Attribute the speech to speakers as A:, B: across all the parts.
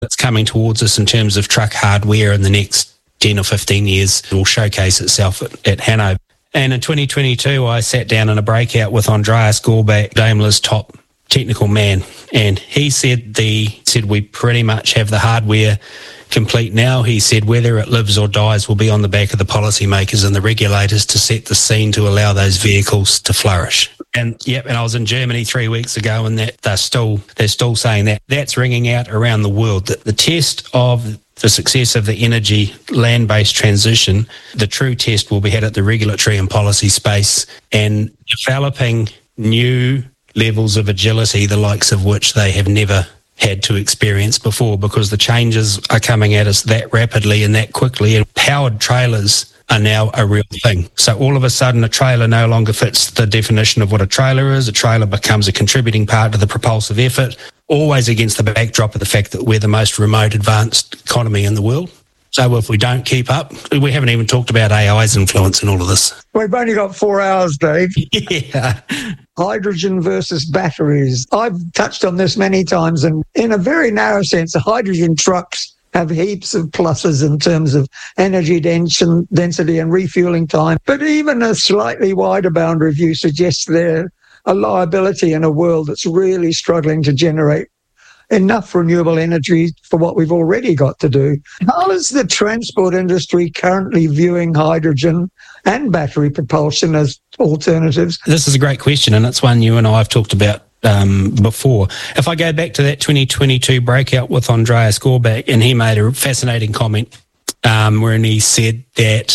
A: that's coming towards us in terms of truck hardware in the next 10 or 15 years will showcase itself at Hanover. And in 2022, I sat down in a breakout with Andreas Gorbach, Daimler's top technical man, and he said we pretty much have the hardware complete now. He said whether it lives or dies will be on the back of the policymakers and the regulators to set the scene to allow those vehicles to flourish. And I was in Germany 3 weeks ago, and that they're still saying that. That's ringing out around the world, that the test of the success of the energy land-based transition, the true test will be had at the regulatory and policy space, and developing new levels of agility, the likes of which they have never had to experience before, because the changes are coming at us that rapidly and that quickly, and powered trailers are now a real thing. So all of a sudden, a trailer no longer fits the definition of what a trailer is. A trailer becomes a contributing part to the propulsive effort, always against the backdrop of the fact that we're the most remote advanced economy in the world. So if we don't keep up, we haven't even talked about AI's influence in all of this.
B: We've only got 4 hours, Dave.
A: Yeah.
B: Hydrogen versus batteries. I've touched on this many times, and in a very narrow sense, hydrogen trucks have heaps of pluses in terms of energy density and refueling time. But even a slightly wider boundary view suggests they're a liability in a world that's really struggling to generate enough renewable energy for what we've already got to do. How is the transport industry currently viewing hydrogen and battery propulsion as alternatives?
A: This is a great question, and it's one you and I have talked about before. If I go back to that 2022 breakout with Andreas Gorbach, and he made a fascinating comment wherein he said that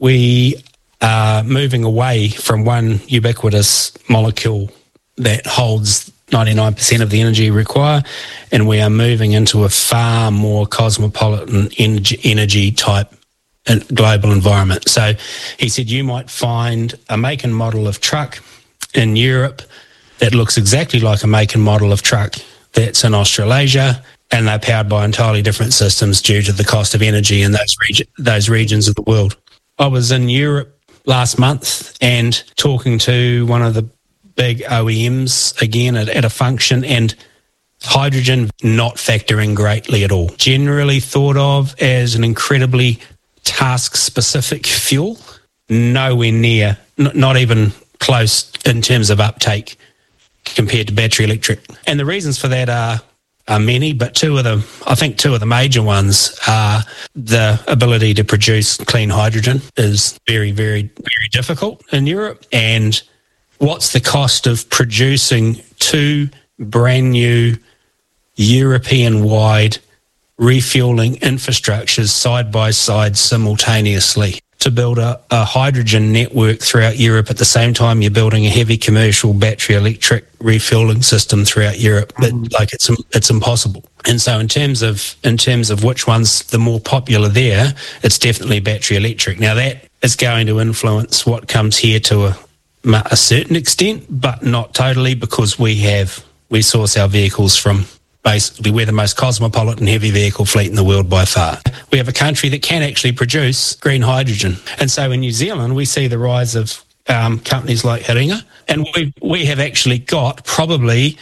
A: we are moving away from one ubiquitous molecule that holds 99% of the energy we require, and we are moving into a far more cosmopolitan energy type global environment. So he said you might find a make and model of truck in Europe that looks exactly like a make and model of truck that's in Australasia, and they're powered by entirely different systems due to the cost of energy in those regions of the world. I was in Europe last month and talking to one of the big OEMs again at a function, and hydrogen not factoring greatly at all. Generally thought of as an incredibly task-specific fuel, nowhere near, not even close in terms of uptake compared to battery electric. And the reasons for that are many, but two of the major ones are the ability to produce clean hydrogen is very, very, very difficult in Europe, and what's the cost of producing 2 brand new European-wide refueling infrastructures side by side simultaneously to build a hydrogen network throughout Europe at the same time you're building a heavy commercial battery electric refueling system throughout Europe? It's impossible. And so in terms of which one's the more popular there, it's definitely battery electric. Now that is going to influence what comes here to a certain extent, but not totally, because we source our vehicles from basically, we're the most cosmopolitan heavy vehicle fleet in the world by far. We have a country that can actually produce green hydrogen. And so in New Zealand, we see the rise of companies like Haringa, and we have actually got probably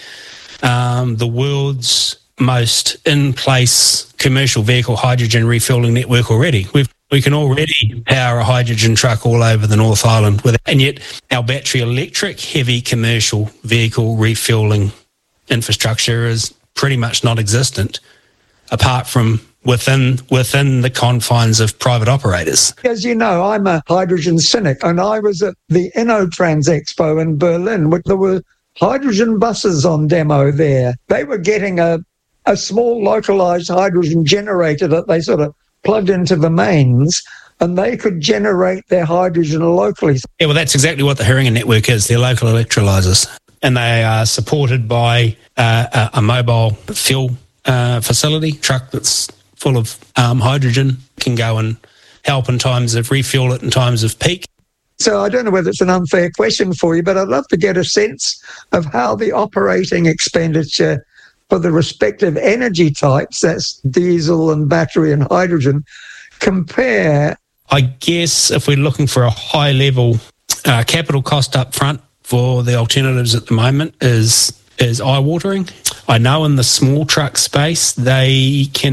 A: the world's most in-place commercial vehicle hydrogen refueling network already. We can already power a hydrogen truck all over the North Island with it, and yet our battery electric heavy commercial vehicle refueling infrastructure is pretty much non-existent, apart from within the confines of private operators.
B: As you know, I'm a hydrogen cynic, and I was at the InnoTrans Expo in Berlin. There were hydrogen buses on demo there. They were getting a small localized hydrogen generator that they sort of plugged into the mains, and they could generate their hydrogen locally.
A: Yeah, well, that's exactly what the Haringa network is. They're local electrolyzers, and they are supported by a mobile fuel facility, truck that's full of hydrogen, can go and help in times of refuel it in times of peak.
B: So I don't know whether it's an unfair question for you, but I'd love to get a sense of how the operating expenditure for the respective energy types, that's diesel and battery and hydrogen, compare.
A: I guess if we're looking for a high level capital cost up front for the alternatives at the moment is eye-watering. I know in the small truck space, they can